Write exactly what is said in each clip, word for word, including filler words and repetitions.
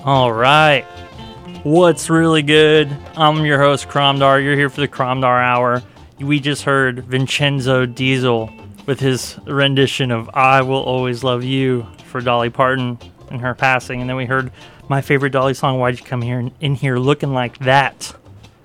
All right. What's really good? I'm your host, Cromdar. You're here for the Cromdar Hour. We just heard Vincenzo Diesel with his rendition of I Will Always Love You for Dolly Parton and her passing. And then we heard my favorite Dolly song, Why'd You Come Here in Here Looking Like That?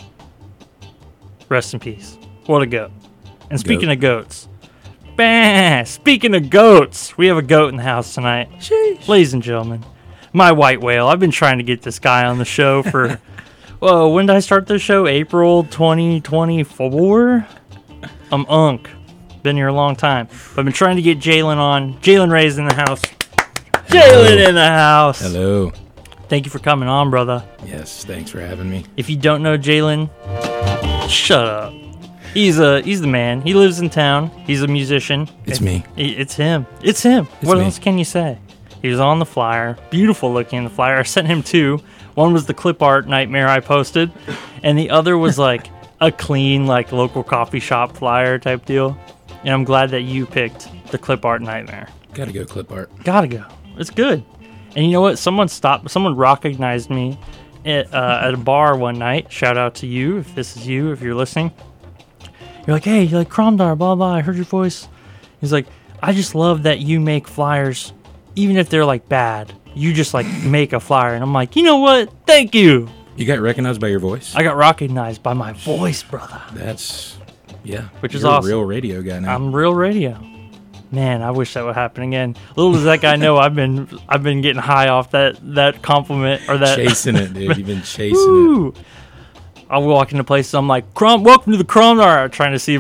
Rest in peace. What a goat. And speaking Goat. of goats, bah, speaking of goats, we have a goat in the house tonight. Sheesh. Ladies and gentlemen, my white whale. I've been trying to get this guy on the show for, whoa, when did I start this show? April twenty twenty-four? I'm Unk. Been here a long time. But I've been trying to get Jalen on. Jalen Ray's in the house. Jalen in the house. Hello. Thank you for coming on, brother. Yes, thanks for having me. If you don't know Jalen, shut up. He's a he's the man. He lives in town. He's a musician. It's it, me. It, it's him. It's him. It's what me. else can you say? He was on the flyer. Beautiful looking the flyer. I sent him two. One was the clip art nightmare I posted, and the other was like a clean, like local coffee shop flyer type deal. And I'm glad that you picked the clip art nightmare. Gotta go clip art. Gotta go. It's good. And you know what? Someone stopped. Someone recognized me at, uh, at a bar one night. Shout out to you if this is you, if you're listening. You're like, hey, you're like Cromdar, blah, blah. I heard your voice. He's like, I just love that you make flyers, even if they're like bad. You just like make a flyer. And I'm like, you know what? Thank you. You got recognized by your voice? I got recognized by my voice, brother. That's, yeah. Which is You're awesome. a real radio guy now. I'm real radio. Man, I wish that would happen again. Little does that guy know, I've been I've been getting high off that, that compliment or that chasing it, dude. You've been chasing Woo. it. I walk into places, I'm like, Crom, welcome to the Cromdar, trying to see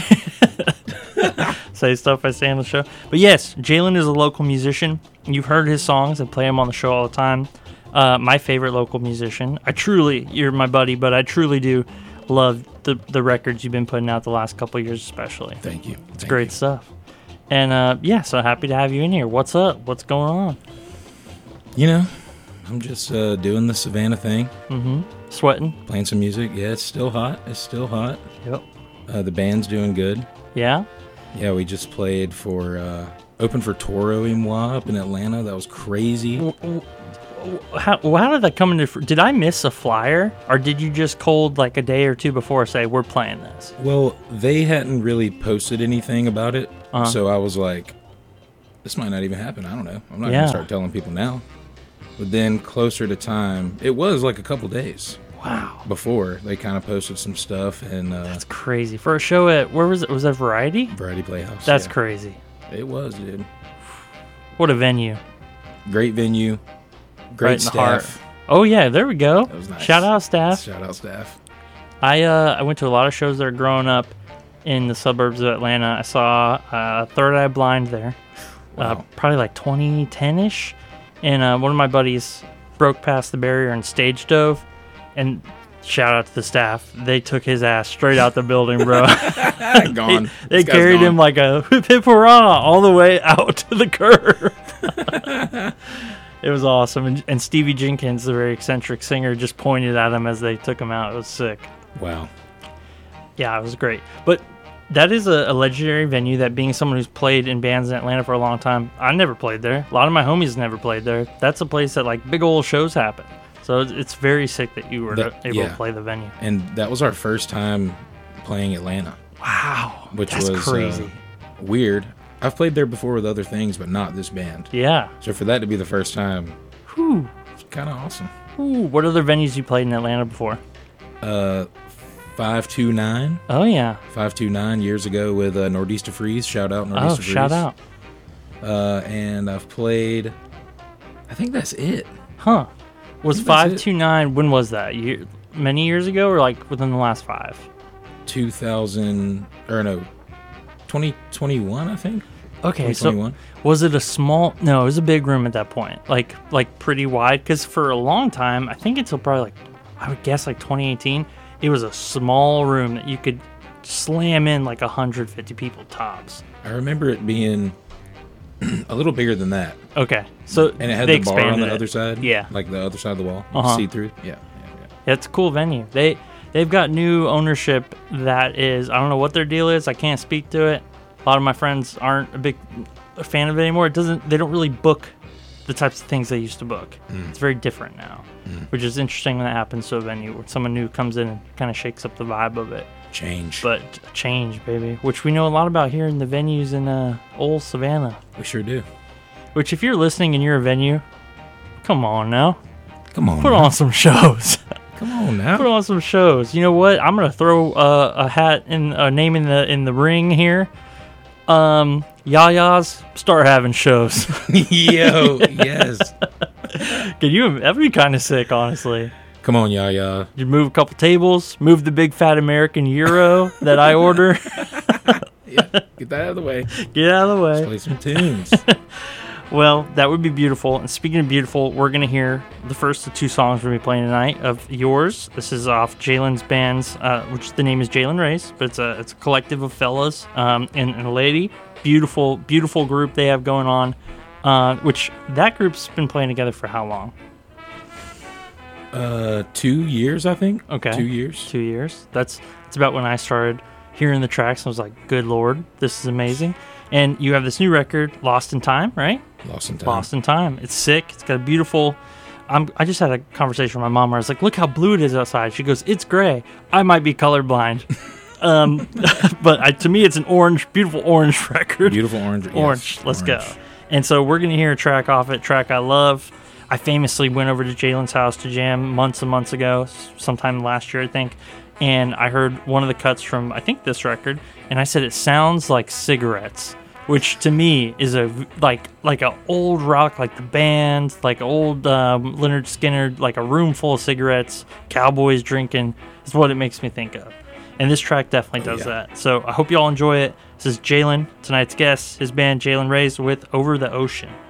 if say stuff I say on the show. But yes, Jalen is a local musician. You've heard his songs. I play him on the show all the time. Uh, my favorite local musician. I truly, you're my buddy, but I truly do love the the records you've been putting out the last couple of years, especially. Thank you. It's Thank great you. stuff. And uh, yeah, so happy to have you in here. What's up? What's going on? You know, I'm just uh, doing the Savannah thing. Mm-hmm. Sweating. Playing some music. Yeah, it's still hot. It's still hot. Yep. Uh, the band's doing good. Yeah? Yeah, we just played for, uh, open for Toro y Moi up in Atlanta. That was crazy. How, how did that come into... fr- Did I miss a flyer? Or did you just cold like a day or two before say, we're playing this? Well, they hadn't really posted anything about it. Uh-huh. So I was like, this might not even happen. I don't know. I'm not Yeah. going to start telling people now. But then closer to time, it was like a couple days Wow. before they kind of posted some stuff and uh, That's crazy. For a show at... Where was it? Was that Variety? Variety Playhouse. That's yeah. crazy. It was, dude. What a venue. Great venue. Great Right in the heart. staff. Oh, yeah. There we go. That was nice. Shout out, staff. Shout out staff. I uh, I went to a lot of shows there growing up in the suburbs of Atlanta. I saw uh, Third Eye Blind there, uh, Wow. probably like twenty ten-ish. And uh, one of my buddies broke past the barrier and stage dove. And shout out to the staff. They took his ass straight out the building, bro. Gone. They, they This guy's carried gone. him like a whip hip hurrah all the way out to the curb. It was awesome. And, and Stevie Jenkins, the very eccentric singer, just pointed at him as they took him out. It was sick. Wow. Yeah, it was great. But that is a, a legendary venue, that being someone who's played in bands in Atlanta for a long time. I never played there. A lot of my homies never played there. That's a place that like big old shows happen. So it's, it's very sick that you were That- able yeah. to play the venue. And that was our first time playing Atlanta, Wow. which that's was crazy. Uh, weird. I've played there before with other things, but not this band. Yeah. So for that to be the first time, Whew. it's kind of awesome. Ooh, what other venues you played in Atlanta before? Uh, five two nine. Oh, yeah. five two nine years ago with uh, Nordista Freeze. Shout out Nordista Oh, Freeze. shout out. Uh, and I've played, I think that's it. Huh. Was think that's five it. two nine, when was that? Year, many years ago or like within the last five? two thousand, or no, twenty twenty-one, I think. Okay, so twenty twenty-one. was it a small... No, it was a big room at that point. Like, like pretty wide. Because for a long time, I think until probably like, I would guess like twenty eighteen, it was a small room that you could slam in like one hundred fifty people tops. I remember it being a little bigger than that. Okay, so And it had they the bar on expanded the it. other side. Yeah. Like the other side of the wall. Uh-huh. See through. Yeah. yeah, yeah. Yeah, it's a cool venue. They they've got new ownership that is, I don't know what their deal is. I can't speak to it. A lot of my friends aren't a big a fan of it anymore. It doesn't. They don't really book the types of things they used to book. Mm. It's very different now, Mm. which is interesting when that happens to a venue where someone new comes in and kind of shakes up the vibe of it. Change. But change, baby, which we know a lot about here in the venues in uh, old Savannah. We sure do. Which, if you're listening and you're a venue, come on now. Come on. Put now. on some shows. Come on now. Put on some shows. You know what? I'm gonna throw uh, a hat in a name in the in the ring here. Um, Yaya's start having shows. Yo, yes. Can you? That'd be kind of sick, honestly. Come on, Yaya. You move a couple tables, move the big fat American Euro that I order. Yeah, get that out of the way. Get out of the way. Play some tunes. Well, that would be beautiful. And speaking of beautiful, we're going to hear the first of two songs we're going to be playing tonight of yours. This is off Jalen's band's, uh, which the name is Jalen Race, but it's a it's a collective of fellas um, and, and a lady. Beautiful, beautiful group they have going on, uh, which that group's been playing together for how long? Uh, two years, I think. Okay. Two years. Two years. That's, that's about when I started hearing the tracks and I was like, good Lord, this is amazing. And you have this new record, Lost in Time, right? Lost in Time. Lost in Time. It's sick. It's got a beautiful... I'm, I just had a conversation with my mom where I was like, look how blue it is outside. She goes, it's gray. I might be colorblind. um, but I, to me, it's an orange, beautiful orange record. Beautiful orange. Yes, Orange. Let's orange. go. And so we're going to hear a track off it, track I love. I famously went over to Jalen's house to jam months and months ago, sometime last year, I think. And I heard one of the cuts from, I think, this record. And I said, it sounds like cigarettes. Which to me is a like like a old rock, like the band, like old um, Leonard Skinner, like a room full of cigarettes, cowboys drinking is what it makes me think of. And this track definitely Oh, does yeah. that. So I hope you all enjoy it. This is Jalen, tonight's guest, his band Jalen Rays with Over the Ocean.